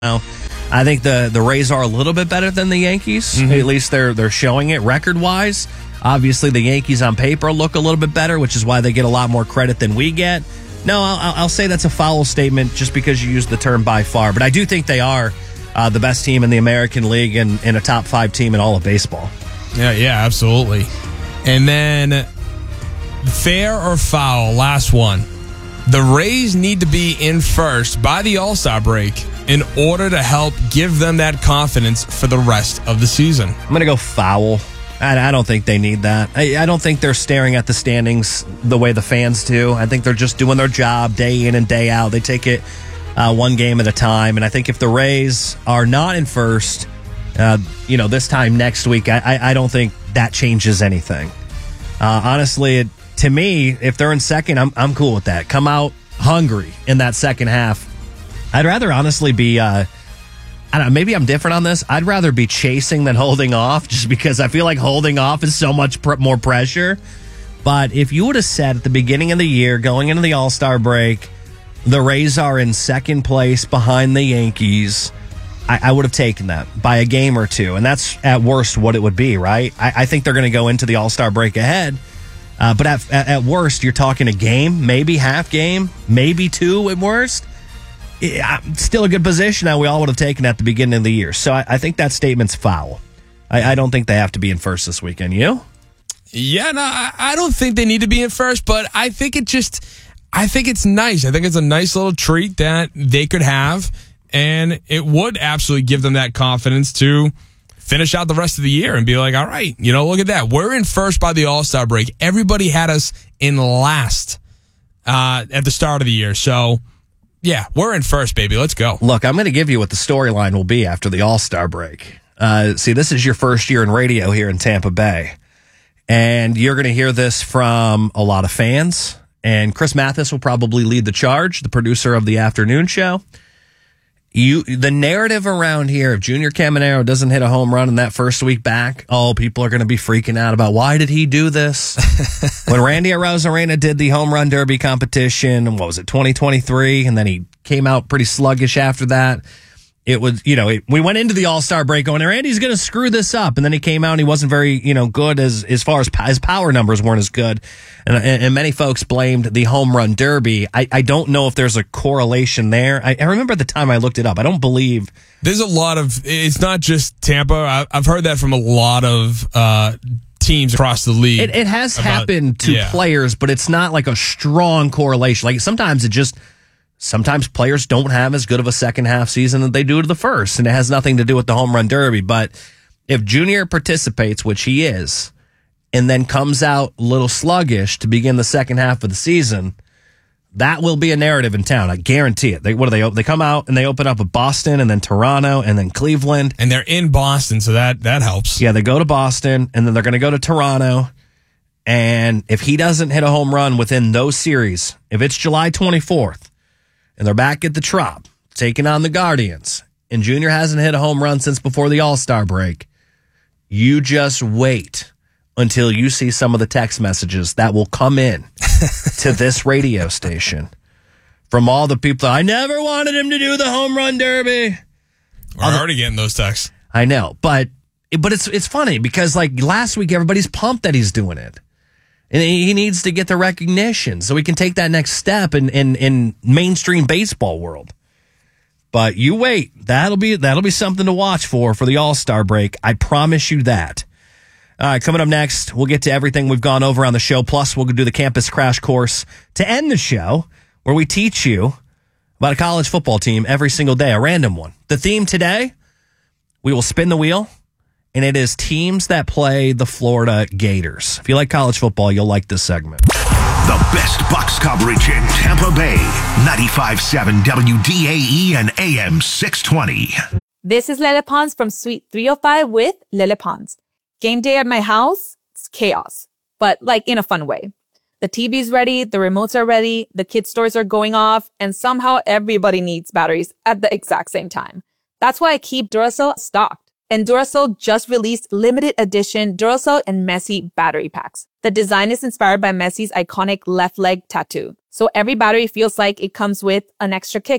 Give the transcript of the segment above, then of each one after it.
I think the Rays are a little bit better than the Yankees. Mm-hmm. At least they're showing it record-wise. Obviously, the Yankees on paper look a little bit better, which is why they get a lot more credit than we get. No, I'll say that's a foul statement just because you used the term by far. But I do think they are the best team in the American League and a top 5 team in all of baseball. Yeah, absolutely. And then fair or foul, last one. The Rays need to be in first by the All-Star break in order to help give them that confidence for the rest of the season. I'm going to go foul. I don't think they need that. I don't think they're staring at the standings the way the fans do. I think they're just doing their job day in and day out. They take it one game at a time. And I think if the Rays are not in first, this time next week, I don't think that changes anything. Honestly, to me, if they're in second, I'm cool with that. Come out hungry in that second half. I'd rather honestly be... I don't know, maybe I'm different on this. I'd rather be chasing than holding off just because I feel like holding off is so much more pressure. But if you would have said at the beginning of the year, going into the All-Star break, the Rays are in second place behind the Yankees, I would have taken that by a game or two. And that's at worst what it would be, right? I think they're going to go into the All-Star break ahead. But at worst, you're talking a game, maybe half game, maybe 2 at worst. Still a good position that we all would have taken at the beginning of the year. So I think that statement's foul. I don't think they have to be in first this weekend. You? Yeah, no, I don't think they need to be in first, but I think it's nice. I think it's a nice little treat that they could have, and it would absolutely give them that confidence to finish out the rest of the year and be like, all right, look at that. We're in first by the All-Star break. Everybody had us in last at the start of the year. So, yeah, we're in first, baby. Let's go. Look, I'm going to give you what the storyline will be after the All-Star break. See, this is your first year in radio here in Tampa Bay, and you're going to hear this from a lot of fans, and Chris Mathis will probably lead the charge, the producer of the afternoon show. The narrative around here, if Junior Caminero doesn't hit a home run in that first week back, people are going to be freaking out about why did he do this? When Randy Arozarena did the home run derby competition, 2023, and then he came out pretty sluggish after that. It was, we went into the All-Star break going, Randy's going to screw this up. And then he came out and he wasn't very, good as far as his power numbers weren't as good. And many folks blamed the home run derby. I don't know if there's a correlation there. I remember at the time I looked it up. I don't believe. There's a lot of, it's not just Tampa. I've heard that from a lot of teams across the league. It has happened to players, but it's not like a strong correlation. Like sometimes players don't have as good of a second half season that they do to the first, and it has nothing to do with the home run derby. But if Junior participates, which he is, and then comes out a little sluggish to begin the second half of the season, that will be a narrative in town. I guarantee it. They come out and they open up with Boston and then Toronto and then Cleveland. And they're in Boston, so that helps. Yeah, they go to Boston, and then they're going to go to Toronto. And if he doesn't hit a home run within those series, if it's July 24th, and they're back at the Trop, taking on the Guardians, and Junior hasn't hit a home run since before the All-Star break, you just wait until you see some of the text messages that will come in to this radio station from all the people. I never wanted him to do the home run derby. We're already getting those texts. I know, but it's funny because like last week, everybody's pumped that he's doing it. And he needs to get the recognition so he can take that next step in mainstream baseball world. But you wait. That'll be something to watch for the All-Star break. I promise you that. All right, coming up next, we'll get to everything we've gone over on the show. Plus, we'll do the campus crash course to end the show where we teach you about a college football team every single day, a random one. The theme today, we will spin the wheel. And it is teams that play the Florida Gators. If you like college football, you'll like this segment. The best Bucs coverage in Tampa Bay. 95.7 WDAE and AM 620. This is Lele Pons from Suite 305 with Lele Pons. Game day at my house, it's chaos, but like in a fun way. The TV's ready, the remotes are ready, the kids' stores are going off, and somehow everybody needs batteries at the exact same time. That's why I keep Duracell stocked. And Duracell just released limited edition Duracell and Messi battery packs. The design is inspired by Messi's iconic left leg tattoo. So every battery feels like it comes with an extra kick.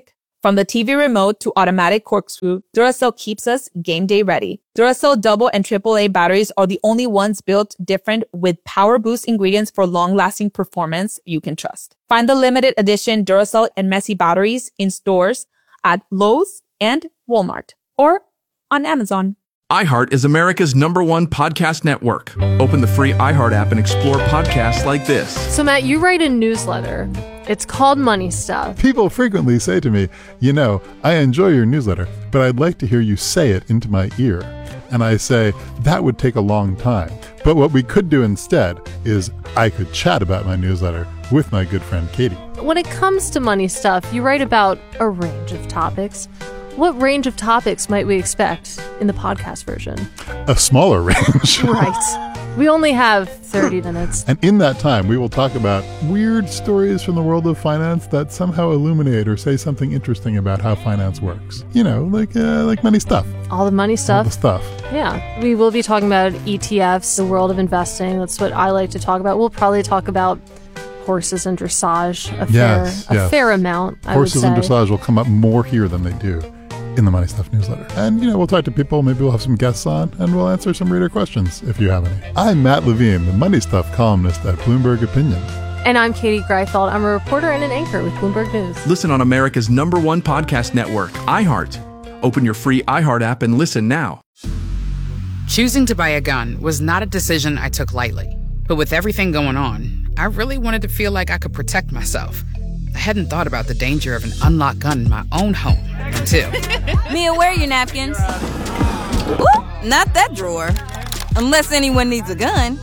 From the TV remote to automatic corkscrew, Duracell keeps us game day ready. Duracell double and AAA batteries are the only ones built different with power boost ingredients for long-lasting performance you can trust. Find the limited edition Duracell and Messy batteries in stores at Lowe's and Walmart or on Amazon. iHeart is America's #1 podcast network. Open the free iHeart app and explore podcasts like this. So, Matt, you write a newsletter. It's called Money Stuff. People frequently say to me, you know, I enjoy your newsletter, but I'd like to hear you say it into my ear. And I say, that would take a long time. But what we could do instead is I could chat about my newsletter with my good friend Katie. When it comes to money stuff, you write about a range of topics. What range of topics might we expect in the podcast version? A smaller range. Right. We only have 30 minutes. And in that time, we will talk about weird stories from the world of finance that somehow illuminate or say something interesting about how finance works. You know, like money stuff. All the money stuff. All the stuff. Yeah. We will be talking about ETFs, the world of investing. That's what I like to talk about. We'll probably talk about horses and dressage a fair amount, I would say. Horses and dressage will come up more here than they do in the Money Stuff newsletter. And, you know, we'll talk to people, maybe we'll have some guests on, and we'll answer some reader questions if you have any. I'm Matt Levine, the Money Stuff columnist at Bloomberg Opinion. And I'm Katie Greifeld. I'm a reporter and an anchor with Bloomberg News. Listen on America's #1 podcast network, iHeart. Open your free iHeart app and listen now. Choosing to buy a gun was not a decision I took lightly. But with everything going on, I really wanted to feel like I could protect myself. I hadn't thought about the danger of an unlocked gun in my own home until... Mia, where are your napkins? Ooh, not that drawer. Unless anyone needs a gun.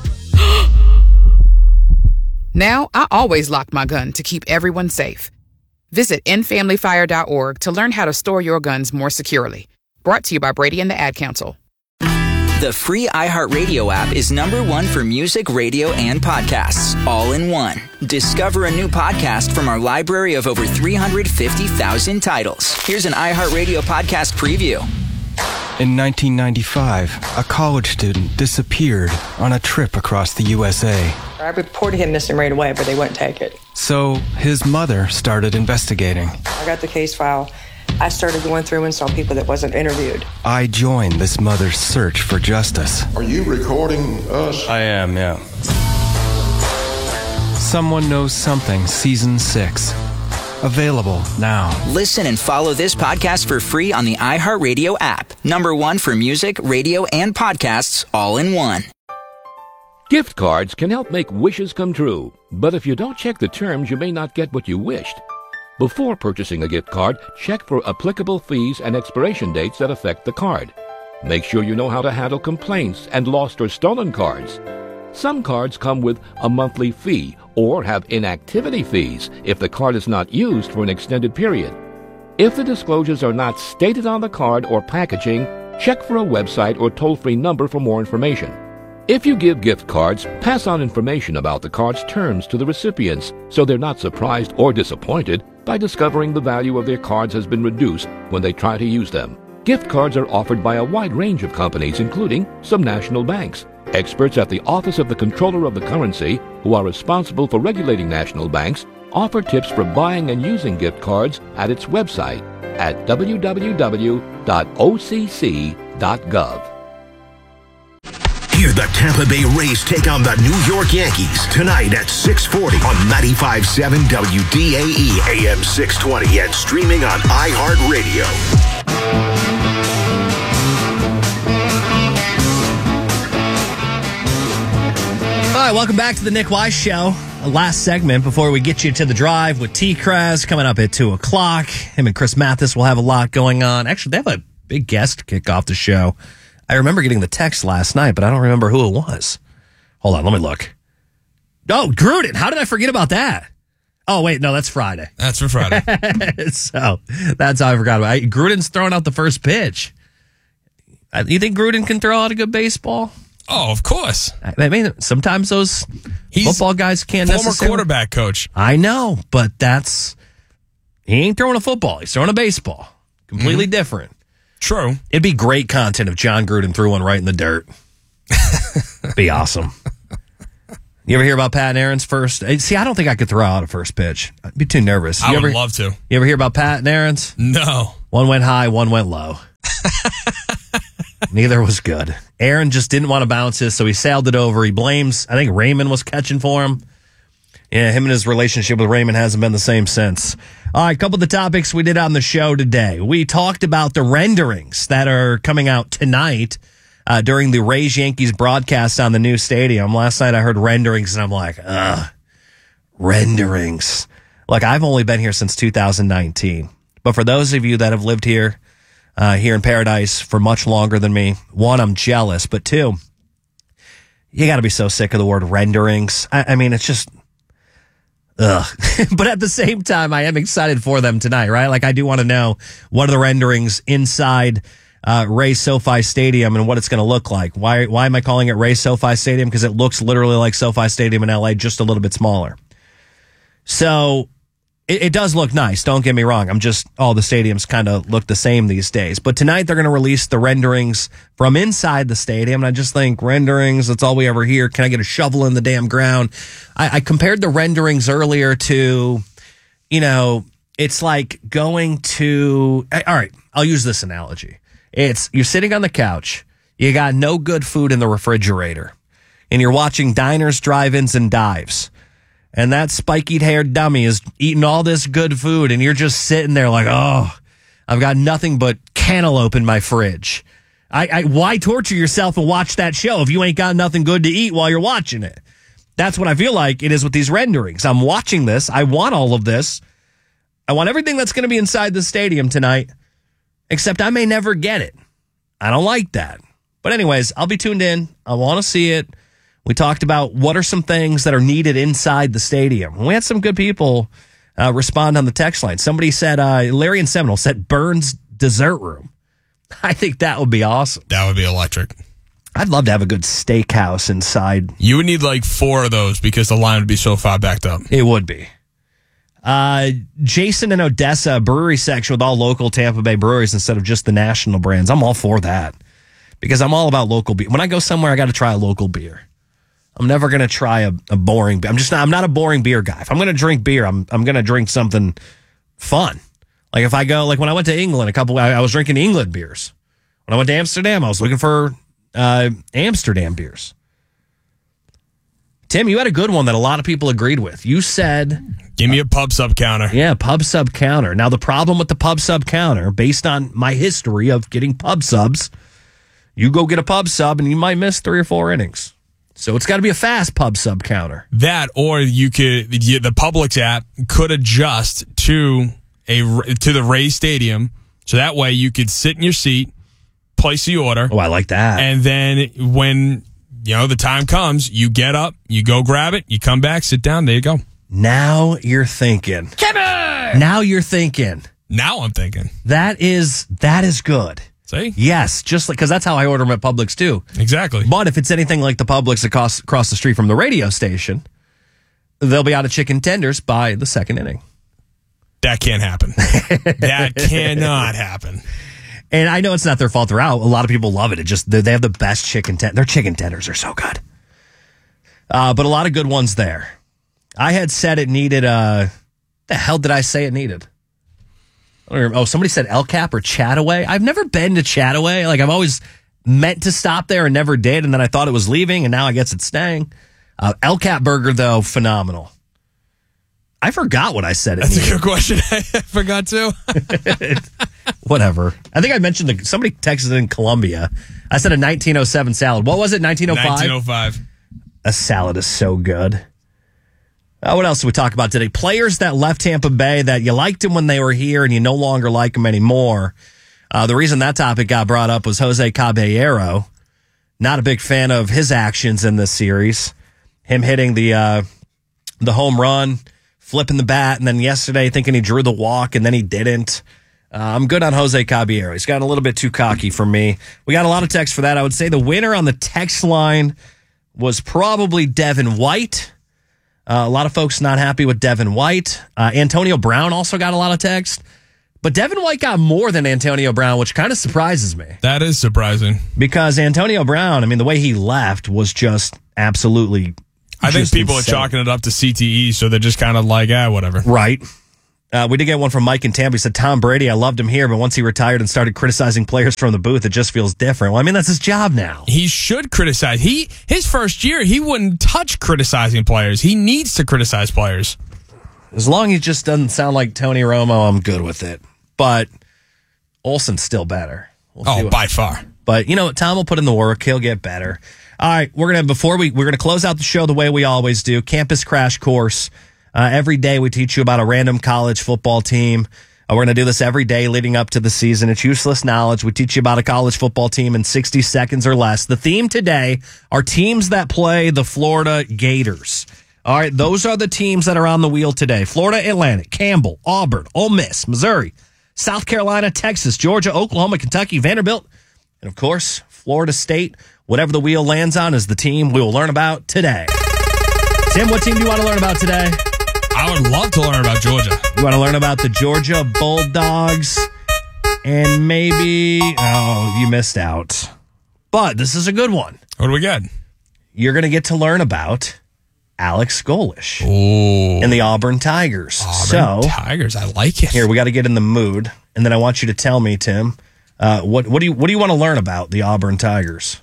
Now, I always lock my gun to keep everyone safe. Visit endfamilyfire.org to learn how to store your guns more securely. Brought to you by Brady and the Ad Council. The free iHeartRadio app is #1 for music, radio, and podcasts, all in one. Discover a new podcast from our library of over 350,000 titles. Here's an iHeartRadio podcast preview. In 1995, a college student disappeared on a trip across the USA. I reported him missing right away, but they wouldn't take it. So his mother started investigating. I got the case file. I started going through and saw people that wasn't interviewed. I joined this mother's search for justice. Are you recording us? I am, yeah. Someone Knows Something, Season 6. Available now. Listen and follow this podcast for free on the iHeartRadio app. #1 for music, radio, and podcasts, all in one. Gift cards can help make wishes come true, but if you don't check the terms, you may not get what you wished. Before purchasing a gift card, check for applicable fees and expiration dates that affect the card. Make sure you know how to handle complaints and lost or stolen cards. Some cards come with a monthly fee or have inactivity fees if the card is not used for an extended period. If the disclosures are not stated on the card or packaging, check for a website or toll-free number for more information. If you give gift cards, pass on information about the card's terms to the recipients so they're not surprised or disappointed by discovering the value of their cards has been reduced when they try to use them. Gift cards are offered by a wide range of companies, including some national banks. Experts at the Office of the Comptroller of the Currency, who are responsible for regulating national banks, offer tips for buying and using gift cards at its website at www.occ.gov. Hear the Tampa Bay Rays take on the New York Yankees tonight at 6:40 on 95.7 WDAE AM 620 and streaming on iHeartRadio. All right, welcome back to the Nick Wise Show. Last segment before we get you to the drive with T-Krez coming up at 2 o'clock. Him and Chris Mathis will have a lot going on. Actually, they have a big guest to kick off the show. I remember getting the text last night, but I don't remember who it was. Hold on, let me look. Oh, Gruden. How did I forget about that? Oh, wait, no, that's Friday. That's for Friday. So that's how I forgot about it. Gruden's throwing out the first pitch. You think Gruden can throw out a good baseball? Oh, of course. I mean, sometimes those football guys can't necessarily. Former quarterback coach. I know, but he ain't throwing a football. He's throwing a baseball. Completely different. True. It'd be great content if John Gruden threw one right in the dirt. Be awesome. You ever hear about Pat and Aaron's first? See, I don't think I could throw out a first pitch. I'd be too nervous. I would love to. You ever hear about Pat and Aaron's? No. One went high, one went low. Neither was good. Aaron just didn't want to bounce it, so he sailed it over. He blames, I think Raymond was catching for him. Yeah, him and his relationship with Raymond hasn't been the same since. All right, a couple of the topics we did on the show today. We talked about the renderings that are coming out tonight during the Rays-Yankees broadcast on the new stadium. Last night I heard renderings, and I'm like, renderings. Look, I've only been here since 2019. But for those of you that have lived here in Paradise for much longer than me, one, I'm jealous. But two, you got to be so sick of the word renderings. I mean, it's just... Ugh. But at the same time, I am excited for them tonight, right? Like, I do want to know what are the renderings inside Rays SoFi Stadium and what it's going to look like. Why am I calling it Rays SoFi Stadium? Because it looks literally like SoFi Stadium in LA, just a little bit smaller. So it does look nice. Don't get me wrong. All the stadiums kind of look the same these days. But tonight they're going to release the renderings from inside the stadium. And I just think renderings, that's all we ever hear. Can I get a shovel in the damn ground? I compared the renderings earlier to, it's like going to, all right, I'll use this analogy. You're sitting on the couch. You got no good food in the refrigerator. And you're watching diners, drive-ins, and dives. And that spiky-haired dummy is eating all this good food, and you're just sitting there like, oh, I've got nothing but cantaloupe in my fridge. Why torture yourself and watch that show if you ain't got nothing good to eat while you're watching it? That's what I feel like it is with these renderings. I'm watching this. I want all of this. I want everything that's going to be inside the stadium tonight, except I may never get it. I don't like that. But anyways, I'll be tuned in. I want to see it. We talked about what are some things that are needed inside the stadium. We had some good people respond on the text line. Somebody said, Larry in Seminole said Burns Dessert Room. I think that would be awesome. That would be electric. I'd love to have a good steakhouse inside. You would need like 4 of those because the line would be so far backed up. It would be. Jason in Odessa, brewery section with all local Tampa Bay breweries instead of just the national brands. I'm all for that because I'm all about local beer. When I go somewhere, I got to try a local beer. I'm never going to try a boring beer. I'm not a boring beer guy. If I'm going to drink beer, I'm going to drink something fun. Like if I go, like when I went to England, I was drinking England beers. When I went to Amsterdam, I was looking for Amsterdam beers. Tim, you had a good one that a lot of people agreed with. You said... Give me a pub sub counter. Yeah, pub sub counter. Now, the problem with the pub sub counter, based on my history of getting pub subs, you go get a pub sub and you might miss 3 or 4 innings. So it's got to be a fast pub sub counter. That, or the Publix app could adjust to the Rays Stadium, so that way you could sit in your seat, place the order. Oh, I like that. And then when the time comes, you get up, you go grab it, you come back, sit down, there you go. Now you're thinking. Kevin! Now you're thinking. Now I'm thinking. That is good. See? Yes, just because that's how I order them at Publix too. Exactly. But if it's anything like the Publix across the street from the radio station, they'll be out of chicken tenders by the 2nd inning. That can't happen. That cannot happen. And I know it's not their fault. They're out. A lot of people love it. They have the best chicken tenders. Their chicken tenders are so good. But a lot of good ones there. I had said it needed, the hell did I say it needed? Somebody said El Cap or Chataway. I've never been to Chataway. Like, I've always meant to stop there and never did. And then I thought it was leaving, and now I guess it's staying. El Cap burger, though, phenomenal. I forgot what I said. That's a good question. I forgot too. Whatever. I think I mentioned somebody texted in Colombia. I said a 1907 salad. What was it? 1905? 1905. A salad is so good. What else did we talk about today? Players that left Tampa Bay that you liked them when they were here and you no longer like them anymore. The reason that topic got brought up was Jose Caballero. Not a big fan of his actions in this series. Him hitting the home run, flipping the bat, and then yesterday thinking he drew the walk and then he didn't. I'm good on Jose Caballero. He's gotten a little bit too cocky for me. We got a lot of text for that. I would say the winner on the text line was probably Devin White. A lot of folks not happy with Devin White. Antonio Brown also got a lot of text. But Devin White got more than Antonio Brown, which kind of surprises me. That is surprising. Because Antonio Brown, the way he left was just absolutely I think just people insane. are chalking it up to CTE, so they're just kind of like, whatever. Right. We did get one from Mike in Tampa. He said, Tom Brady, I loved him here, but once he retired and started criticizing players from the booth, it just feels different. Well, I mean, that's his job now. He should criticize. His first year, he wouldn't touch criticizing players. He needs to criticize players. As long as he just doesn't sound like Tony Romo, I'm good with it. But Olsen's still better. By far. But you know what? Tom will put in the work. He'll get better. All right, we're gonna close out the show the way we always do. Campus Crash Course. Every day we teach you about a random college football team. We're going to do this every day leading up to the season. It's useless knowledge. We teach you about a college football team in 60 seconds or less. The theme today are teams that play the Florida Gators. All right, those are the teams that are on the wheel today. Florida Atlantic, Campbell, Auburn, Ole Miss, Missouri, South Carolina, Texas, Georgia, Oklahoma, Kentucky, Vanderbilt, and of course, Florida State. Whatever the wheel lands on is the team we will learn about today. Tim, what team do you want to learn about today? I would love to learn about Georgia. You want to learn about the Georgia Bulldogs? And maybe... Oh, you missed out. But this is a good one. What do we got? You're going to get to learn about Alex Golesh and the Auburn Tigers. Tigers, I like it. Here, we got to get in the mood. And then I want you to tell me, Tim, what do you want to learn about the Auburn Tigers?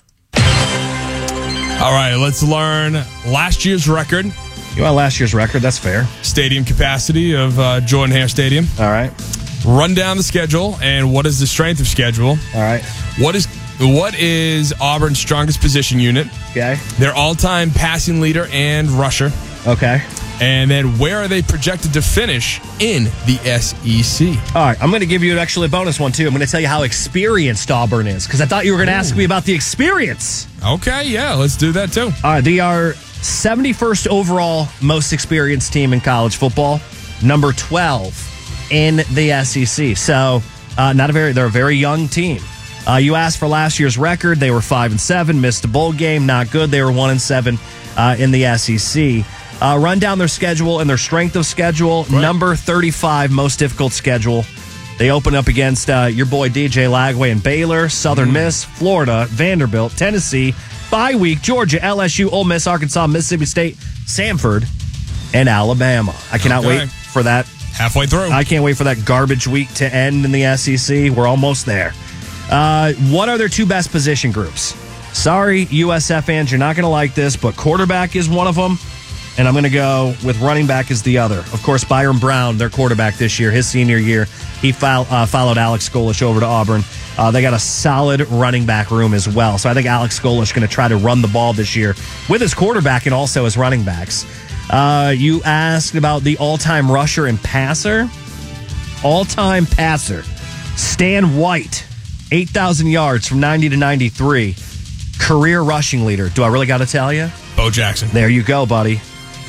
All right, let's learn last year's record. You want last year's record? That's fair. Stadium capacity of Jordan Hare Stadium. All right. Run down the schedule and what is the strength of schedule. All right. What is Auburn's strongest position unit? Okay. Their all-time passing leader and rusher. Okay. And then where are they projected to finish in the SEC? All right, I'm going to give you actually a bonus one, too. I'm going to tell you how experienced Auburn is, because I thought you were going to ask me about the experience. Okay, yeah, let's do that, too. All right, they are 71st overall most experienced team in college football, number 12 in the SEC. So they're a very young team. You asked for last year's record. They were 5-7, missed a bowl game, not good. They were 1-7 in the SEC. Run down their schedule and their strength of schedule. Right. Number 35 most difficult schedule. They open up against your boy DJ Lagway and Baylor, Southern Miss, Florida, Vanderbilt, Tennessee, bye week, Georgia, LSU, Ole Miss, Arkansas, Mississippi State, Samford, and Alabama. I cannot wait for that. Halfway through. I can't wait for that garbage week to end in the SEC. We're almost there. What are their two best position groups? Sorry, USF fans, you're not going to like this, but quarterback is one of them. And I'm going to go with running back as the other. Of course, Byron Brown, their quarterback this year, his senior year, he followed Alex Golesh over to Auburn. They got a solid running back room as well. So I think Alex Golesh is going to try to run the ball this year with his quarterback and also his running backs. You asked about the all-time rusher and passer. All-time passer, Stan White, 8,000 yards from 90 to 93. Career rushing leader. Do I really got to tell you? Bo Jackson. There you go, buddy.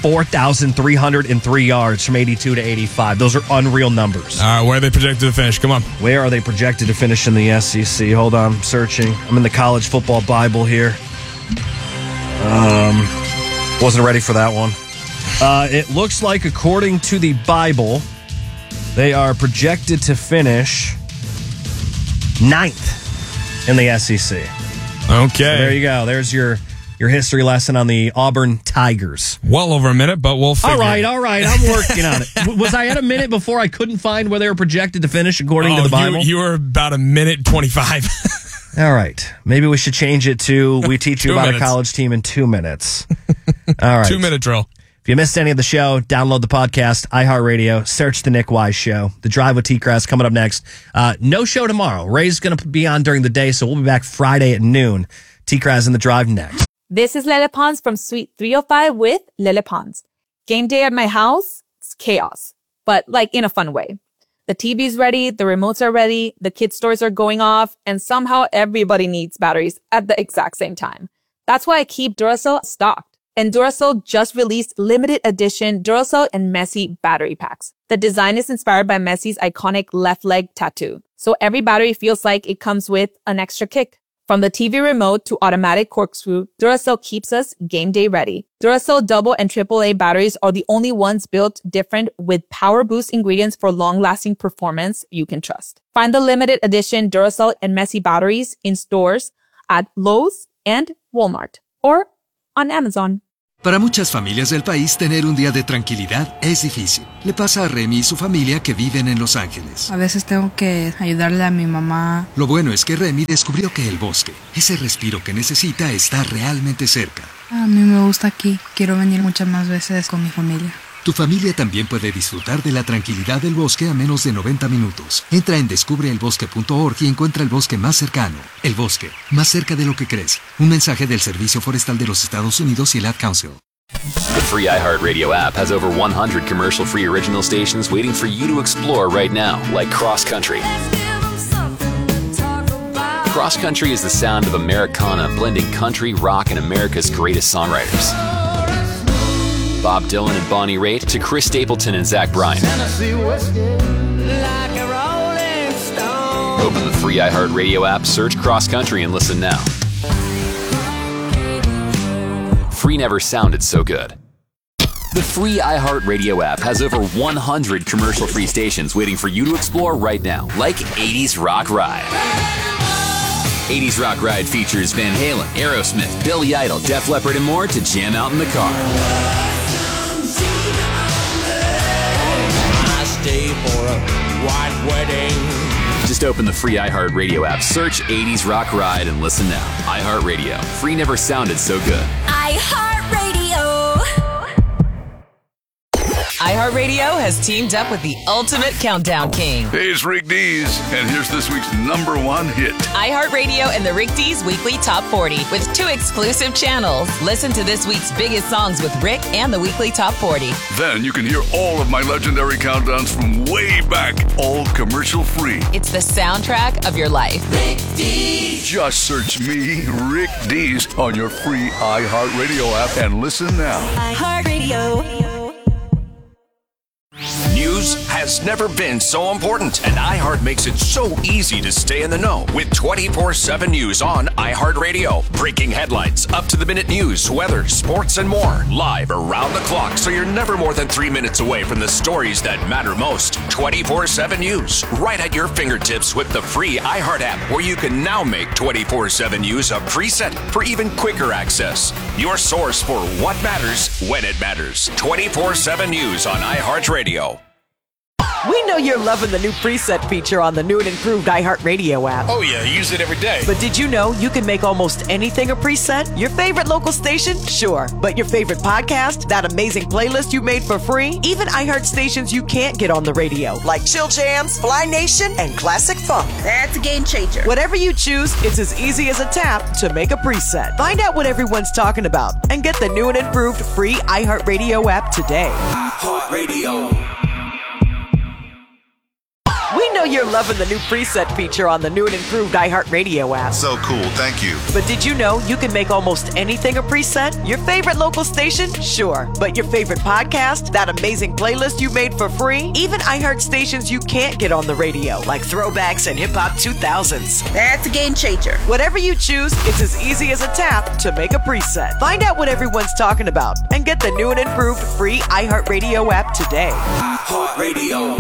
4,303 yards from 82 to 85. Those are unreal numbers. All right, where are they projected to finish? Come on. Where are they projected to finish in the SEC? Hold on, I'm searching. I'm in the college football Bible here. Wasn't ready for that one. It looks like, according to the Bible, they are projected to finish 9th in the SEC. Okay. So there you go. There's your history lesson on the Auburn Tigers. Well over a minute, but we'll figure it. All right. I'm working on it. Was I at a minute before I couldn't find where they were projected to finish according to the Bible? You were about a minute 25. All right. Maybe we should change it to we teach you about a college team in 2 minutes. All right. 2-minute drill. If you missed any of the show, download the podcast, iHeartRadio, search The Nick Wise Show. The Drive with T-Crass coming up next. No show tomorrow. Ray's going to be on during the day, so we'll be back Friday at noon. T-Crass in The Drive next. This is Lele Pons from Suite 305 with Lele Pons. Game day at my house, it's chaos, but like in a fun way. The TV's ready, the remotes are ready, the kids' toys are going off, and somehow everybody needs batteries at the exact same time. That's why I keep Duracell stocked. And Duracell just released limited edition Duracell and Messi battery packs. The design is inspired by Messi's iconic left leg tattoo, so every battery feels like it comes with an extra kick. From the TV remote to automatic corkscrew, Duracell keeps us game day ready. Duracell double and AAA batteries are the only ones built different with power boost ingredients for long-lasting performance you can trust. Find the limited edition Duracell and Messi batteries in stores at Lowe's and Walmart or on Amazon. Para muchas familias del país, tener un día de tranquilidad es difícil. Le pasa a Remy y su familia que viven en Los Ángeles. A veces tengo que ayudarle a mi mamá. Lo bueno es que Remy descubrió que el bosque, ese respiro que necesita, está realmente cerca. A mí me gusta aquí. Quiero venir muchas más veces con mi familia. Tu familia también puede disfrutar de la tranquilidad del bosque a menos de 90 minutos. Entra en descubreelbosque.org y encuentra el bosque más cercano. El bosque, más cerca de lo que crees. Un mensaje del Servicio Forestal de los Estados Unidos y el Ad Council. The free iHeartRadio app has over 100 commercial-free original stations waiting for you to explore right now, like Cross Country. Cross Country is the sound of Americana blending country, rock, and America's greatest songwriters. Bob Dylan and Bonnie Raitt to Chris Stapleton and Zach Bryan. Open the free iHeartRadio app, search Cross Country, and listen now. Free never sounded so good. The free iHeartRadio app has over 100 commercial-free stations waiting for you to explore right now, like 80s Rock Ride. 80s Rock Ride features Van Halen, Aerosmith, Billy Idol, Def Leppard, and more to jam out in the car. For a white wedding. Just open the free iHeartRadio app, search 80s Rock Ride, and listen now. iHeartRadio. Free never sounded so good. iHeartRadio. iHeartRadio has teamed up with the Ultimate Countdown King. Hey, it's Rick Dees, and here's this week's #1 hit. iHeartRadio and the Rick Dees Weekly Top 40 with 2 exclusive channels. Listen to this week's biggest songs with Rick and the Weekly Top 40. Then you can hear all of my legendary countdowns from way back, all commercial free. It's the soundtrack of your life. Rick Dees. Just search me, Rick Dees, on your free iHeartRadio app and listen now. iHeartRadio. News has never been so important, and iHeart makes it so easy to stay in the know with 24/7 news on iHeartRadio. Breaking headlines, up-to-the-minute news, weather, sports, and more. Live around the clock, so you're never more than 3 minutes away from the stories that matter most. 24/7 news, right at your fingertips with the free iHeart app, where you can now make 24/7 news a preset for even quicker access. Your source for what matters when it matters. 24/7 news on iHeartRadio. We know you're loving the new preset feature on the new and improved iHeartRadio app. Oh yeah, I use it every day. But did you know you can make almost anything a preset? Your favorite local station? Sure. But your favorite podcast? That amazing playlist you made for free? Even iHeart stations you can't get on the radio, like Chill Jams, Fly Nation, and Classic Funk. That's a game changer. Whatever you choose, it's as easy as a tap to make a preset. Find out what everyone's talking about and get the new and improved free iHeartRadio app today. iHeartRadio. We know you're loving the new preset feature on the new and improved iHeartRadio app. So cool, thank you. But did you know you can make almost anything a preset? Your favorite local station? Sure. But your favorite podcast? That amazing playlist you made for free? Even iHeart stations you can't get on the radio, like Throwbacks and Hip Hop 2000s. That's a game changer. Whatever you choose, it's as easy as a tap to make a preset. Find out what everyone's talking about and get the new and improved free iHeartRadio app today. iHeartRadio.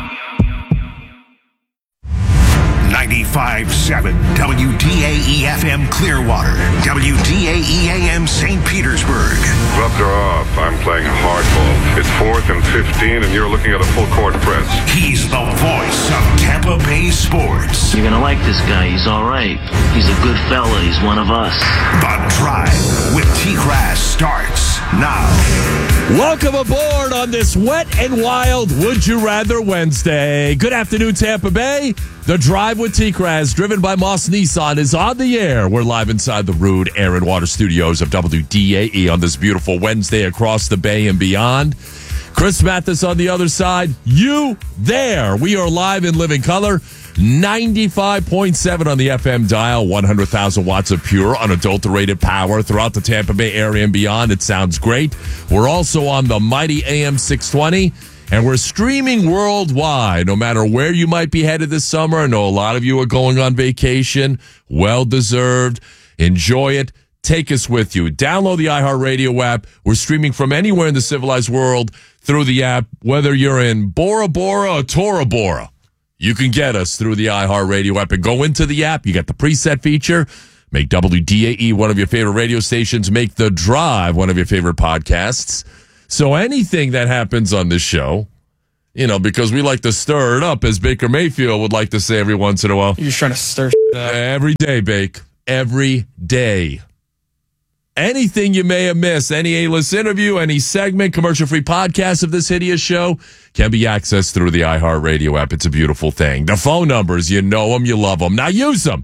95.7 WDAE-FM Clearwater, WDAE-AM St. Petersburg. Gloves are off. I'm playing hardball. It's 4th and 15, and you're looking at a full-court press. He's the voice of Tampa Bay sports. You're going to like this guy. He's all right. He's a good fella. He's one of us. The Drive with T-Grass starts now. Welcome aboard on this wet and wild Would You Rather Wednesday. Good afternoon, Tampa Bay. The Drive with T-Kraz, driven by Moss Nissan, is on the air. We're live inside the Rude Air and Water Studios of WDAE on this beautiful Wednesday across the Bay and beyond. Chris Mathis on the other side. You there. We are live in living color. 95.7 on the FM dial, 100,000 watts of pure, unadulterated power throughout the Tampa Bay area and beyond. It sounds great. We're also on the mighty AM 620, and we're streaming worldwide, no matter where you might be headed this summer. I know a lot of you are going on vacation. Well-deserved. Enjoy it. Take us with you. Download the iHeartRadio app. We're streaming from anywhere in the civilized world through the app, whether you're in Bora Bora or Tora Bora. You can get us through the iHeartRadio app and go into the app. You got the preset feature. Make WDAE one of your favorite radio stations. Make The Drive one of your favorite podcasts. So anything that happens on this show, because we like to stir it up, as Baker Mayfield would like to say every once in a while. You're just trying to stir shit up. Every day, Bake. Every day. Anything you may have missed, any A-list interview, any segment, commercial-free podcast of this hideous show can be accessed through the iHeartRadio app. It's a beautiful thing. The phone numbers, you know them, you love them. Now use them.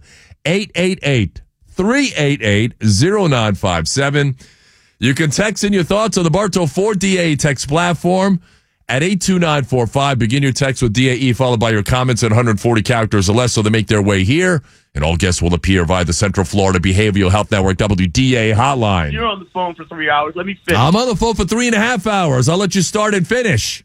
888-388-0957. You can text in your thoughts on the Bartow Ford DAE text platform at 82945. Begin your text with DAE, followed by your comments at 140 characters or less, so they make their way here. And all guests will appear via the Central Florida Behavioral Health Network WDAE hotline. You're on the phone for 3 hours. Let me finish. I'm on the phone for 3.5 hours. I'll let you start and finish.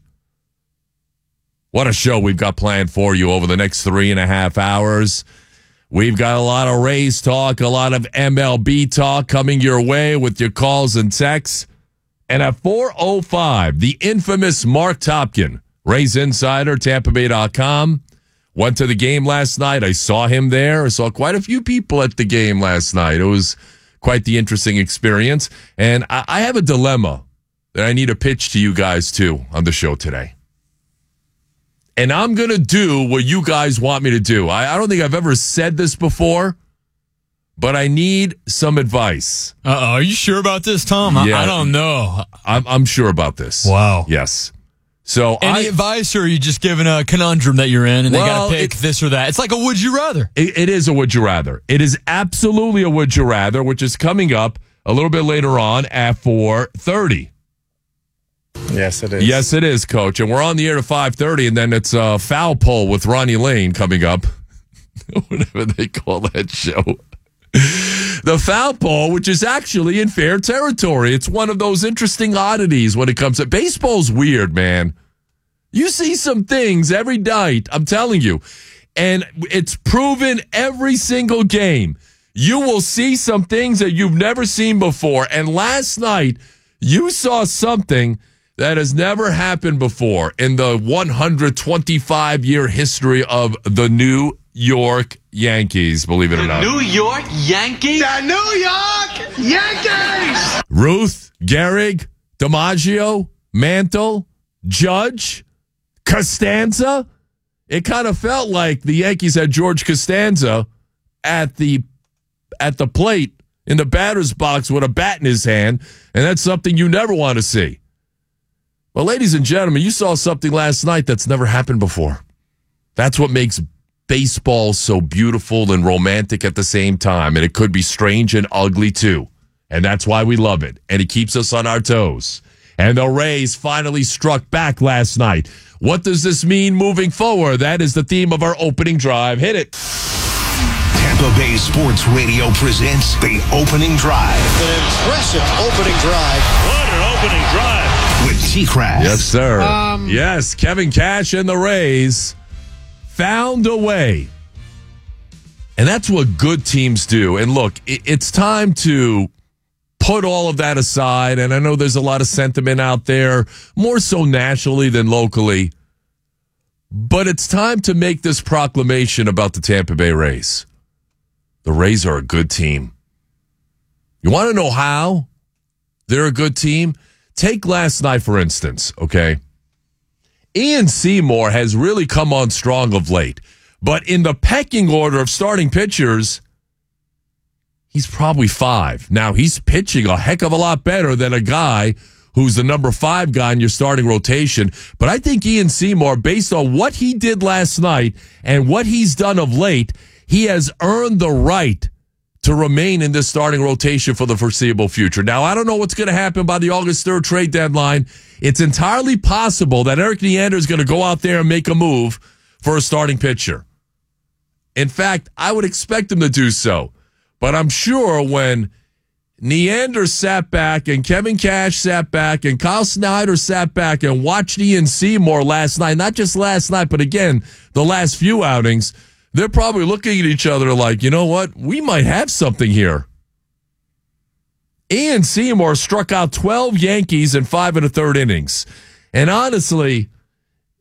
What a show we've got planned for you over the next 3.5 hours. We've got a lot of Rays talk, a lot of MLB talk coming your way with your calls and texts. And at 4:05, the infamous Mark Topkin, Rays Insider, TampaBay.com, went to the game last night. I saw him there. I saw quite a few people at the game last night. It was quite the interesting experience. And I have a dilemma that I need to pitch to you guys, too, on the show today. And I'm going to do what you guys want me to do. I don't think I've ever said this before, but I need some advice. Are you sure about this, Tom? Yeah, I don't know. I'm sure about this. Wow. Yes. So any advice, or are you just giving a conundrum that you're in and they got to pick this or that? It's like a would you rather. It is a would you rather. It is absolutely a would you rather, which is coming up a little bit later on at 4:30. Yes, it is. Yes, it is, Coach. And we're on the air to 5:30, and then it's a Foul Pole with Ronnie Lane coming up. Whatever they call that show. The Foul Pole, which is actually in fair territory. It's one of those interesting oddities when it comes to baseball's weird, man. You see some things every night, I'm telling you. And it's proven every single game. You will see some things that you've never seen before. And last night, you saw something that has never happened before in the 125-year history of the New York Yankees, believe it or not. New York Yankees? The New York Yankees! Ruth, Gehrig, DiMaggio, Mantle, Judge, Costanza. It kind of felt like the Yankees had George Costanza at the plate in the batter's box with a bat in his hand, and that's something you never want to see. Well, ladies and gentlemen, you saw something last night that's never happened before. That's what makes baseball so beautiful and romantic at the same time, and it could be strange and ugly too. And that's why we love it, and it keeps us on our toes. And the Rays finally struck back last night. What does this mean moving forward? That is the theme of our opening drive. Hit it. Tampa Bay Sports Radio presents the opening drive. An impressive opening drive. What an opening drive. With T-Crash. Yes, sir. Yes, Kevin Cash and the Rays found a way. And that's what good teams do. And look, it's time to put all of that aside. And I know there's a lot of sentiment out there, more so nationally than locally. But it's time to make this proclamation about the Tampa Bay Rays. The Rays are a good team. You want to know how they're a good team? Take last night, for instance, okay? Ian Seymour has really come on strong of late. But in the pecking order of starting pitchers, he's probably 5. Now, he's pitching a heck of a lot better than a guy who's the number 5 guy in your starting rotation. But I think Ian Seymour, based on what he did last night and what he's done of late, he has earned the right to remain in this starting rotation for the foreseeable future. Now, I don't know what's going to happen by the August 3rd trade deadline. It's entirely possible that Eric Neander is going to go out there and make a move for a starting pitcher. In fact, I would expect him to do so. But I'm sure when Neander sat back and Kevin Cash sat back and Kyle Snyder sat back and watched Ian Seymour last night, not just last night, but again, the last few outings, they're probably looking at each other like, you know what? We might have something here. Ian Seymour struck out 12 Yankees in 5 1/3 innings. And honestly,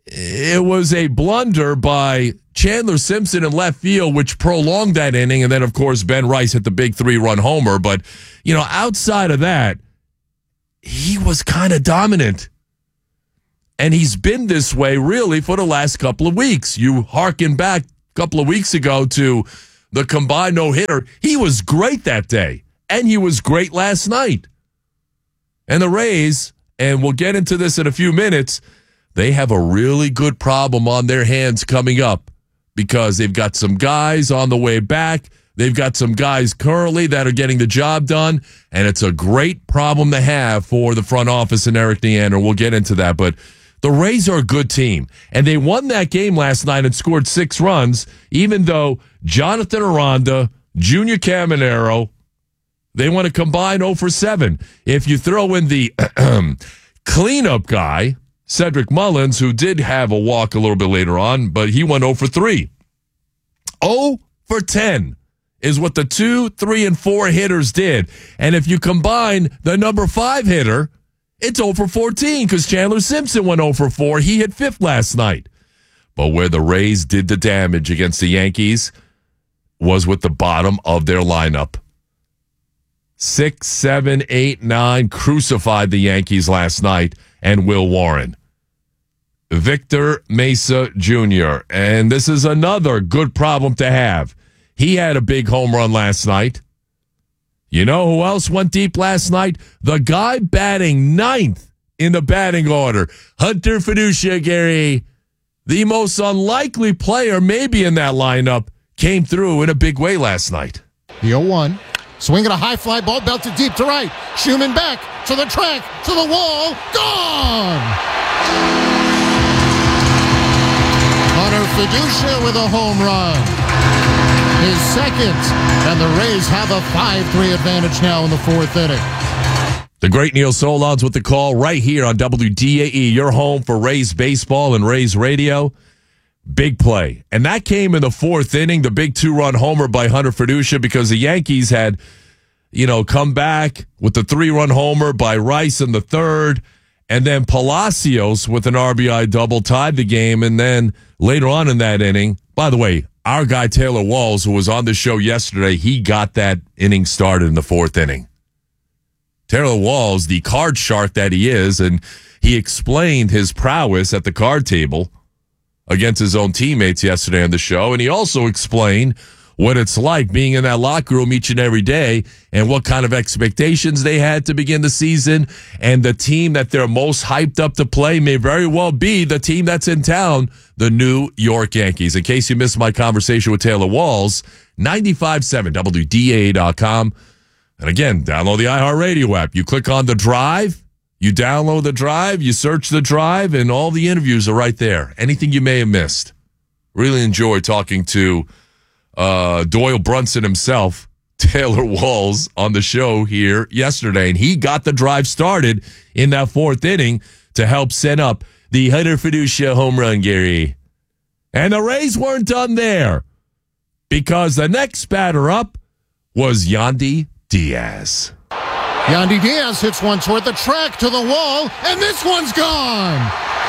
it was a blunder by Chandler Simpson in left field, which prolonged that inning. And then, of course, Ben Rice hit the big 3-run homer. But, outside of that, he was kind of dominant. And he's been this way, really, for the last couple of weeks. You harken back a couple of weeks ago to the combined no-hitter. He was great that day. And he was great last night. And the Rays, and we'll get into this in a few minutes, they have a really good problem on their hands coming up because they've got some guys on the way back. They've got some guys currently that are getting the job done, and it's a great problem to have for the front office and Eric Neander. We'll get into that, but the Rays are a good team, and they won that game last night and scored 6 runs, even though Jonathan Aranda, Junior Caminero, they went a combined 0 for 7. If you throw in the cleanup guy, Cedric Mullins, who did have a walk a little bit later on, but he went 0 for 3. 0 for 10 is what the 2, 3, and 4 hitters did. And if you combine the number 5 hitter, it's 0 for 14 because Chandler Simpson went 0 for 4. He hit 5th last night. But where the Rays did the damage against the Yankees was with the bottom of their lineup. 6, 7, 8, 9 crucified the Yankees last night, and Will Warren. Victor Mesa Jr., and this is another good problem to have. He had a big home run last night. You know who else went deep last night? The guy batting 9th in the batting order, Hunter Fiducia, Gary. The most unlikely player maybe in that lineup came through in a big way last night. The 0-1. Swinging a high fly ball, belted deep to right. Schumann back to the track, to the wall. Gone! Hunter Fiducia with a home run. His second. And the Rays have a 5-3 advantage now in the 4th inning. The great Neil Solondz with the call right here on WDAE, your home for Rays baseball and Rays radio. Big play. And that came in the 4th inning, the big 2-run homer by Hunter Fiducia, because the Yankees had, come back with the 3-run homer by Rice in the 3rd. And then Palacios with an RBI double tied the game. And then later on in that inning, by the way, our guy Taylor Walls, who was on the show yesterday, he got that inning started in the 4th inning. Taylor Walls, the card shark that he is, and he explained his prowess at the card table against his own teammates yesterday on the show. And he also explained what it's like being in that locker room each and every day and what kind of expectations they had to begin the season. And the team that they're most hyped up to play may very well be the team that's in town, the New York Yankees. In case you missed my conversation with Taylor Walls, 95.7 WDAA.com. And again, download the iHeartRadio app. You click on The Drive. You download The Drive, you search The Drive, and all the interviews are right there. Anything you may have missed. Really enjoyed talking to Doyle Brunson himself, Taylor Walls, on the show here yesterday. And he got The Drive started in that 4th inning to help set up the Hunter Fiducia home run, Gary. And the Rays weren't done there because the next batter up was Yandy Diaz. Yandy Diaz hits one toward the track to the wall, and this one's gone.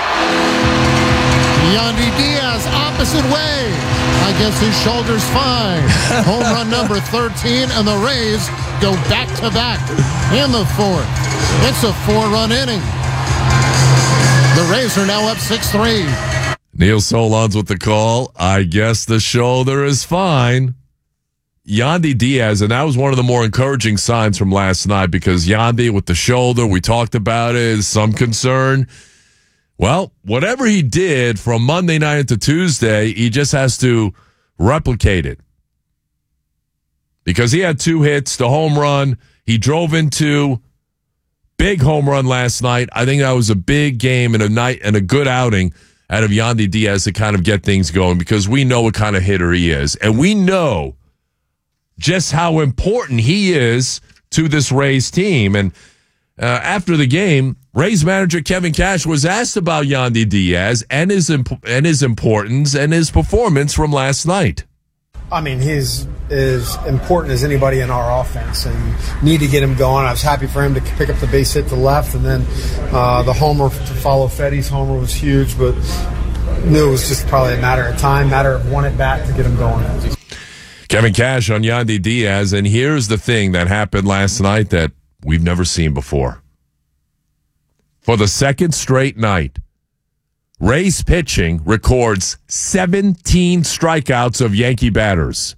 Yandy Diaz, opposite way. I guess his shoulder's fine. Home run number 13, and the Rays go back-to-back in the 4th. It's a 4-run inning. The Rays are now up 6-3. Neil Solondz with the call. I guess the shoulder is fine. Yandy Diaz, and that was one of the more encouraging signs from last night because Yandy with the shoulder, we talked about it, is some concern. Well, whatever he did from Monday night to Tuesday, he just has to replicate it. Because he had 2 hits, the home run, he drove into big home run last night. I think that was a big game and a good outing out of Yandy Diaz to kind of get things going because we know what kind of hitter he is. And we know just how important he is to this Rays team. And after the game, Rays manager Kevin Cash was asked about Yandy Diaz and his importance and his performance from last night. I mean, he's as important as anybody in our offense and need to get him going. I was happy for him to pick up the base hit to left, and then the homer to follow Feddy's homer was huge. But knew it was just probably a matter of time, matter of one at bat to get him going. Kevin Cash on Yandy Diaz, and here's the thing that happened last night that we've never seen before. For the second straight night, Rays pitching records 17 strikeouts of Yankee batters.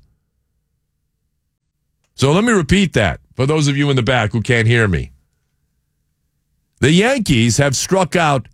So let me repeat that for those of you in the back who can't hear me. The Yankees have struck out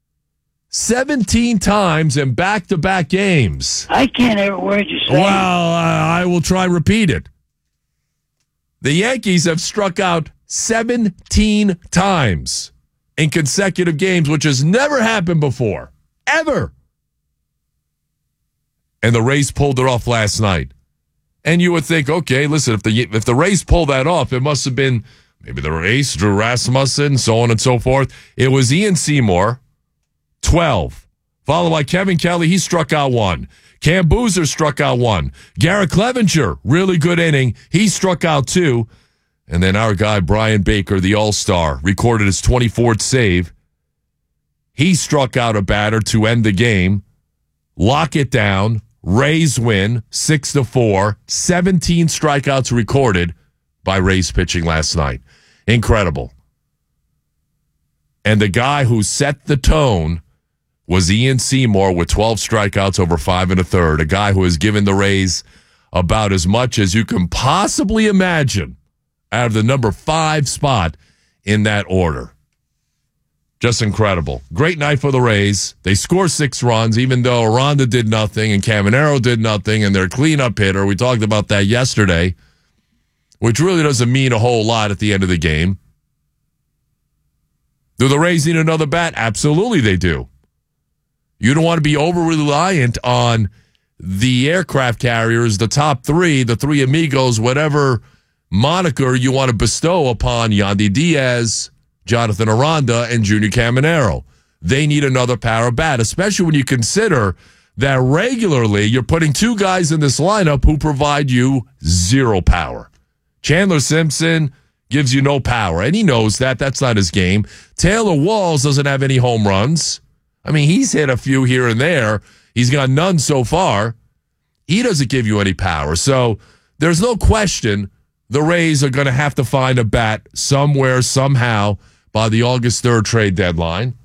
17 times in back-to-back games. I can't hear a word you say. Well, I will try and repeat it. The Yankees have struck out 17 times in consecutive games, which has never happened before. Ever. And the Rays pulled it off last night. And you would think, okay, listen, if the Rays pulled that off, it must have been maybe the Rays, Drew Rasmussen, so on and so forth. It was Ian Seymour, 12. Followed by Kevin Kelly, he struck out 1. Cam Boozer struck out 1. Garrett Clevenger, really good inning. He struck out 2. And then our guy, Brian Baker, the All-Star, recorded his 24th save. He struck out a batter to end the game. Lock it down. Rays win 6-4. 17 strikeouts recorded by Rays pitching last night. Incredible. And the guy who set the tone was Ian Seymour with 12 strikeouts over 5 1/3. A guy who has given the Rays about as much as you can possibly imagine out of the number 5 spot in that order. Just incredible. Great night for the Rays. They score 6 runs, even though Aranda did nothing and Caminero did nothing, and their cleanup hitter, we talked about that yesterday, which really doesn't mean a whole lot at the end of the game. Do the Rays need another bat? Absolutely they do. You don't want to be over-reliant on the aircraft carriers, the top 3, the 3 amigos, whatever moniker you want to bestow upon Yandy Diaz, Jonathan Aranda, and Junior Caminero. They need another power bat, especially when you consider that regularly you're putting 2 guys in this lineup who provide you 0 power. Chandler Simpson gives you no power, and he knows that. That's not his game. Taylor Walls doesn't have any home runs. I mean, he's hit a few here and there. He's got none so far. He doesn't give you any power. So there's no question the Rays are going to have to find a bat somewhere, somehow, by the August 3rd trade deadline.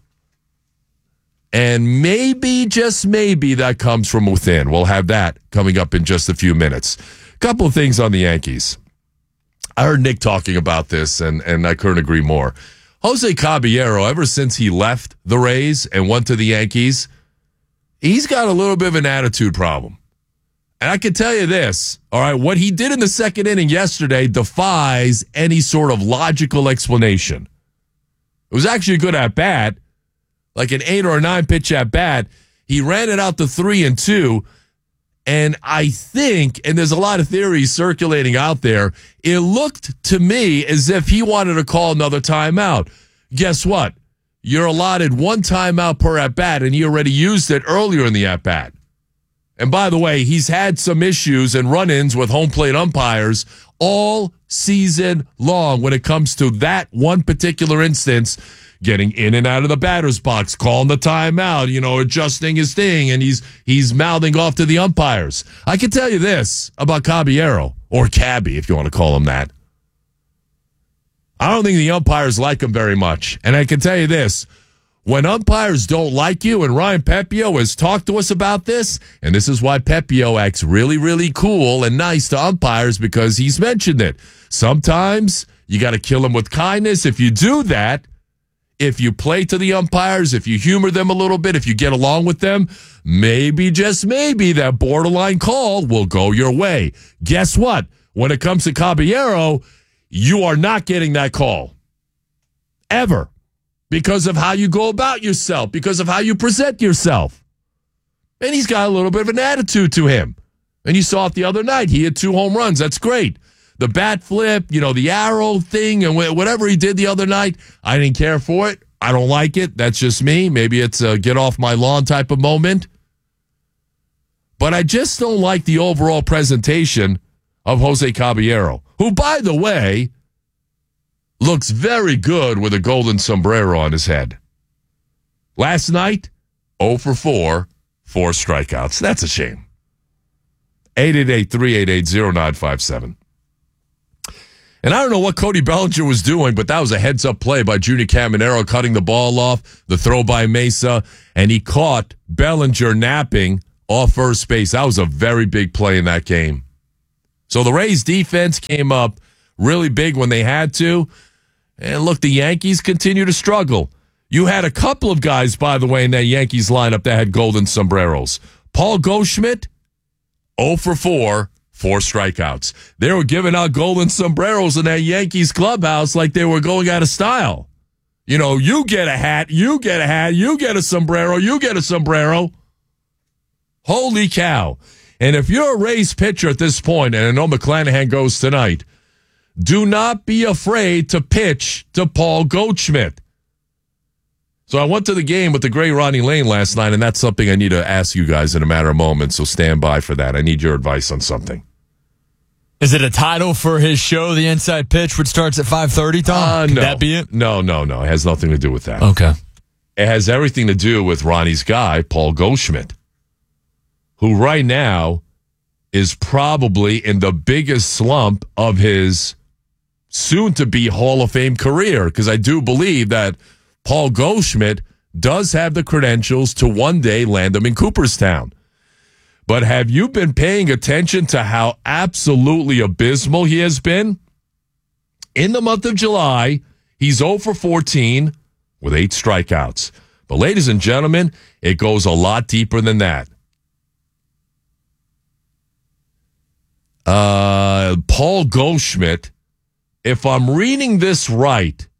And maybe, just maybe, that comes from within. We'll have that coming up in just a few minutes. A couple of things on the Yankees. I heard Nick talking about this, and I couldn't agree more. Jose Caballero, ever since he left the Rays and went to the Yankees, he's got a little bit of an attitude problem. And I can tell you this, all right, what he did in the second inning yesterday defies any sort of logical explanation. It was actually a good at-bat, like an 8 or a 9 pitch at-bat. He ran it out to 3-2, and I think, and there's a lot of theories circulating out there, it looked to me as if he wanted to call another timeout. Guess what? You're allotted 1 timeout per at-bat, and he already used it earlier in the at-bat. And by the way, he's had some issues and run-ins with home plate umpires all season long when it comes to that one particular instance, getting in and out of the batter's box, calling the timeout, adjusting his thing, and he's mouthing off to the umpires. I can tell you this about Caballero, or Cabby, if you want to call him that. I don't think the umpires like him very much. And I can tell you this, when umpires don't like you, and Ryan Pepio has talked to us about this, and this is why Pepio acts really, really cool and nice to umpires, because he's mentioned it. Sometimes you got to kill them with kindness. If you do that, if you play to the umpires, if you humor them a little bit, if you get along with them, maybe, just maybe, that borderline call will go your way. Guess what? When it comes to Caballero, you are not getting that call. Ever. Because of how you go about yourself, because of how you present yourself. And he's got a little bit of an attitude to him. And you saw it the other night. He had 2 home runs. That's great. The bat flip, the arrow thing, and whatever he did the other night, I didn't care for it. I don't like it. That's just me. Maybe it's a get off my lawn type of moment. But I just don't like the overall presentation of Jose Caballero, who, by the way, looks very good with a golden sombrero on his head. Last night, 0 for 4, 4 strikeouts. That's a shame. 888-388-0957. And I don't know what Cody Bellinger was doing, but that was a heads-up play by Junior Caminero cutting the ball off, the throw by Mesa, and he caught Bellinger napping off first base. That was a very big play in that game. So the Rays defense came up really big when they had to. And look, the Yankees continue to struggle. You had a couple of guys, by the way, in that Yankees lineup that had golden sombreros. Paul Goldschmidt, 0 for 4, 4 strikeouts. They were giving out golden sombreros in that Yankees clubhouse like they were going out of style. You know, you get a hat, you get a hat, you get a sombrero, you get a sombrero. Holy cow. And if you're a Rays pitcher at this point, and I know McClanahan goes tonight, do not be afraid to pitch to Paul Goldschmidt. So I went to the game with the great Ronnie Lane last night, and that's something I need to ask you guys in a matter of moments, so stand by for that. I need your advice on something. Is it a title for his show, The Inside Pitch, which starts at 5:30, Tom? Could that be it? No. It has nothing to do with that. Okay. It has everything to do with Ronnie's guy, Paul Goldschmidt, who right now is probably in the biggest slump of his soon-to-be Hall of Fame career, because I do believe that Paul Goldschmidt does have the credentials to one day land him in Cooperstown. But have you been paying attention to how absolutely abysmal he has been? In the month of July, he's 0 for 14 with 8 strikeouts. But ladies and gentlemen, it goes a lot deeper than that. Paul Goldschmidt, if I'm reading this right,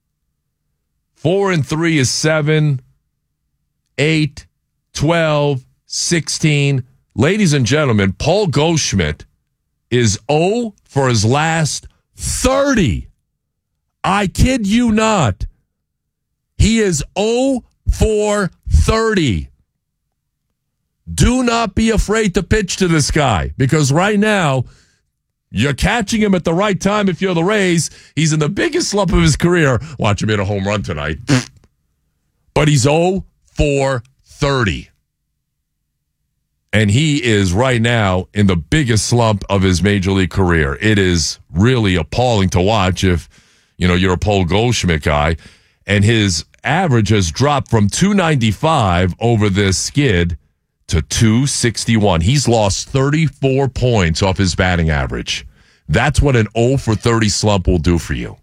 4 and 3 is 7, 8, 12, 16. Ladies and gentlemen, Paul Goldschmidt is 0 for his last 30. I kid you not. He is 0 for 30. Do not be afraid to pitch to this guy, because right now, you're catching him at the right time if you're the Rays. He's in the biggest slump of his career. Watch him hit a home run tonight. But he's 0 for 30. And he is right now in the biggest slump of his major league career. It is really appalling to watch if, you're a Paul Goldschmidt guy. And his average has dropped from 295 over this skid to 261. He's lost 34 points off his batting average. That's what an 0 for 30 slump will do for you.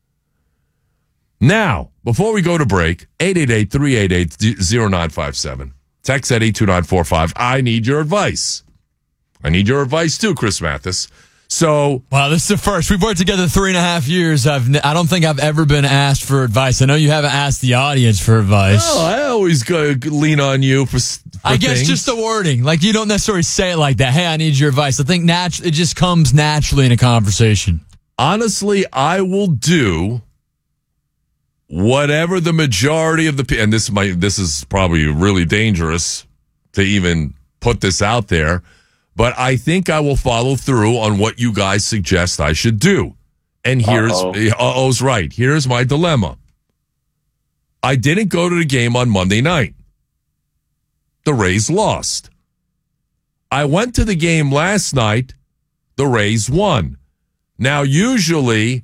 Now, before we go to break, 888-388-0957. Text at 82945. I need your advice. I need your advice too, Chris Mathis. So, wow, this is the first. We've worked together 3.5 years. I don't think I've ever been asked for advice. I know you haven't asked the audience for advice. Oh, I always go lean on you for I guess things. Just the wording. Like, you don't necessarily say it like that. Hey, I need your advice. I think it just comes naturally in a conversation. Honestly, I will do whatever the majority of the and this is probably really dangerous to even put this out there, but I think I will follow through on what you guys suggest I should do. And here's right. Here's my dilemma. I didn't go to the game on Monday night. The Rays lost. I went to the game last night. The Rays won. Now, usually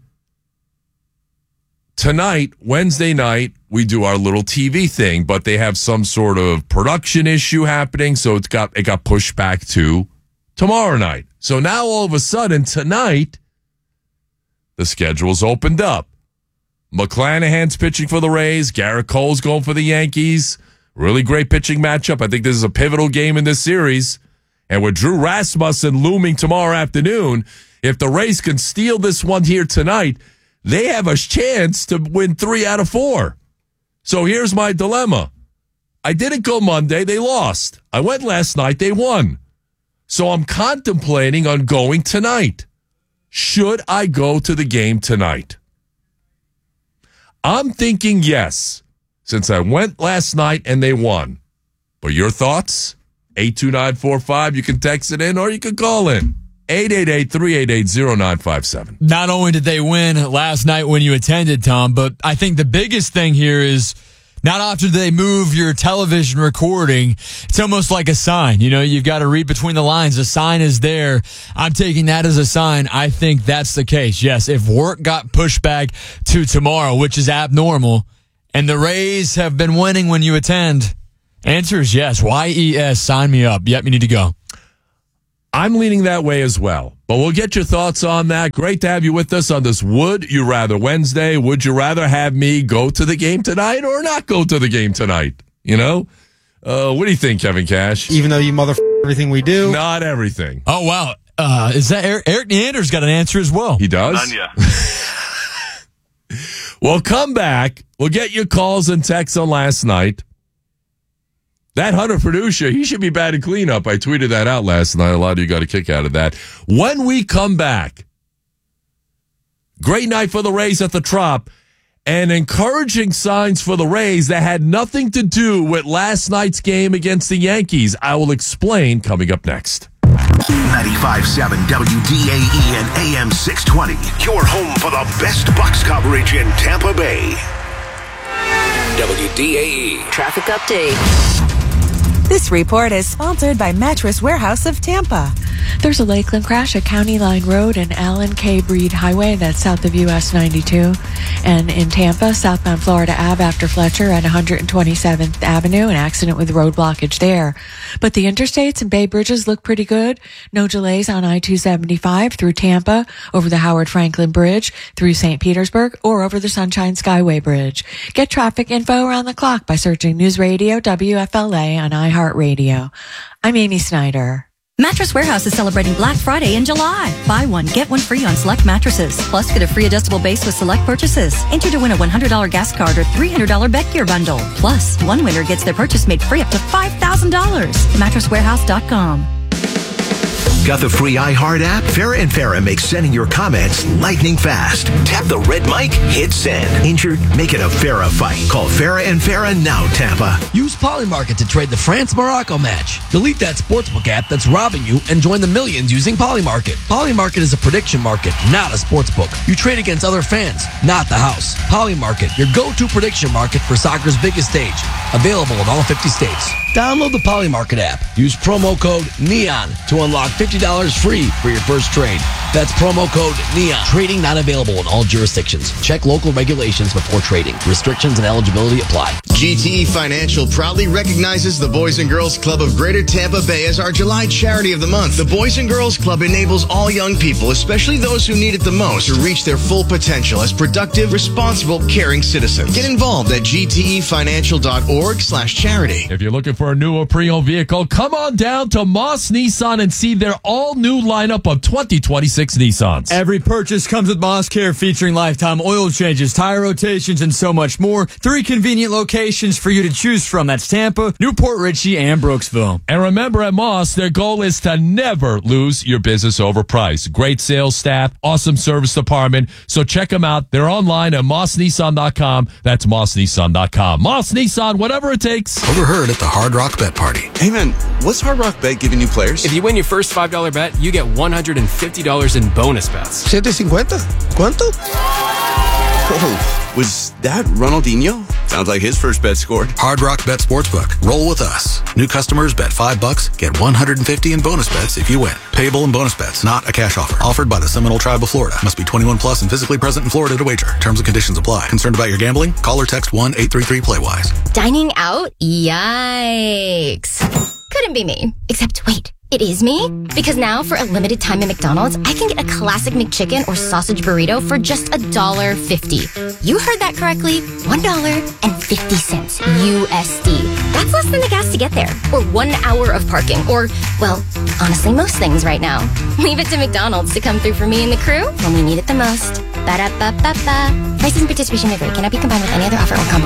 tonight, Wednesday night, we do our little TV thing, but they have some sort of production issue happening, so it got pushed back to tomorrow night. So now all of a sudden tonight, the schedule's opened up. McClanahan's pitching for the Rays. Garrett Cole's going for the Yankees. Really great pitching matchup. I think this is a pivotal game in this series. And with Drew Rasmussen looming tomorrow afternoon, if the Rays can steal this one here tonight, they have a chance to win 3 out of 4. So here's my dilemma. I didn't go Monday. They lost. I went last night. They won. So I'm contemplating on going tonight. Should I go to the game tonight? I'm thinking yes, since I went last night and they won. But your thoughts? 82945. You can text it in or you can call in. 888-388-0957. Not only did they win last night when you attended, Tom, but I think the biggest thing here is Not often do they move your television recording. It's almost like a sign. You know, you've got to read between the lines. A sign is there. I'm taking that as a sign. I think that's the case. Yes, if work got pushed back to tomorrow, which is abnormal, and the Rays have been winning when you attend, answer is yes. YES, sign me up. Yep, you need to go. I'm leaning that way as well. But we'll get your thoughts on that. Great to have you with us on this Would You Rather Wednesday. Would you rather have me go to the game tonight or not go to the game tonight? You know? What do you think, Kevin Cash? Even though you everything we do? Not everything. Oh, wow. Is that Eric Neander's got an answer as well? He does? Well, come back. We'll get your calls and texts on last night. That Hunter producer, he should be batting cleanup. I tweeted that out last night. A lot of you got a kick out of that. When we come back, great night for the Rays at the Trop, and encouraging signs for the Rays that had nothing to do with last night's game against the Yankees. I will explain coming up next. 95.7 WDAE and AM 620. Your home for the best Bucs coverage in Tampa Bay. WDAE. Traffic update. This report is sponsored by Mattress Warehouse of Tampa. There's a Lakeland crash at County Line Road and Allen K. Breed Highway, that's south of US 92. And in Tampa, southbound Florida Ave after Fletcher at 127th Avenue, an accident with road blockage there. But the interstates and Bay Bridges look pretty good. No delays on I-275 through Tampa, over the Howard Franklin Bridge, through St. Petersburg, or over the Sunshine Skyway Bridge. Get traffic info around the clock by searching News Radio WFLA on iHeartRadio. I'm Amy Snyder. Mattress Warehouse is celebrating Black Friday in July. Buy one, get one free on select mattresses. Plus, get a free adjustable base with select purchases. Enter to win a $100 gas card or $300 bed gear bundle. Plus, one winner gets their purchase made free up to $5,000. MattressWarehouse.com. Got the free iHeart app? Farrah and Farrah makes sending your comments lightning fast. Tap the red mic, hit send. Injured? Make it a Farrah fight. Call Farrah and Farrah now, Tampa. Use Polymarket to trade the France-Morocco match. Delete that sportsbook app that's robbing you and join the millions using Polymarket. Polymarket is a prediction market, not a sportsbook. You trade against other fans, not the house. Polymarket, your go-to prediction market for soccer's biggest stage. Available in all 50 states. Download the Polymarket app. Use promo code NEON to unlock $50 free for your first trade. That's promo code NEON. Trading not available in all jurisdictions. Check local regulations before trading. Restrictions and eligibility apply. GTE Financial proudly recognizes the Boys and Girls Club of Greater Tampa Bay as our July charity of the month. The Boys and Girls Club enables all young people, especially those who need it the most, to reach their full potential as productive, responsible, caring citizens. Get involved at gtefinancial.org/charity. If you're looking for a new or pre-owned vehicle, come on down to Moss Nissan and see their all-new lineup of 2026 Nissans. Every purchase comes with Moss Care, featuring lifetime oil changes, tire rotations, and so much more. 3 convenient locations for you to choose from. That's Tampa, Newport Richey, and Brooksville. And remember, at Moss, their goal is to never lose your business over price. Great sales staff, awesome service department. So check them out. They're online at mossnissan.com. That's mossnissan.com. Moss Nissan, whatever it takes. Overheard at the Hard Rock Bet Party. Hey man, what's Hard Rock Bet giving new players? If you win your first $5 bet, you get $150 in bonus bets. $750? ¿Cuánto? Oh, was that Ronaldinho? Sounds like his first bet scored. Hard Rock Bet Sportsbook. Roll with us. New customers bet $5, get $150 in bonus bets if you win. Payable in bonus bets, not a cash offer. Offered by the Seminole Tribe of Florida. Must be 21 plus and physically present in Florida to wager. Terms and conditions apply. Concerned about your gambling? Call or text 1-833-PLAY-WISE. Dining out? Yikes. Couldn't be me. Except, wait. It is me? Because now, for a limited time at McDonald's, I can get a classic McChicken or sausage burrito for just $1.50. You heard that correctly. $1.50 USD. That's less than the gas to get there. Or 1 hour of parking. Or, well, honestly, most things right now. Leave it to McDonald's to come through for me and the crew when we need it the most. Ba-da-ba-ba-ba. Prices and participation may vary. Cannot be combined with any other offer or combo.